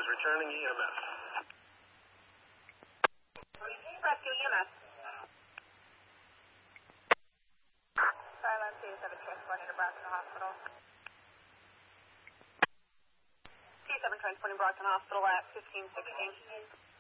is returning EMS. Rescue EMS. Silence 27 transporting to Brockton Hospital. T7 transporting Brockton Hospital at 1516.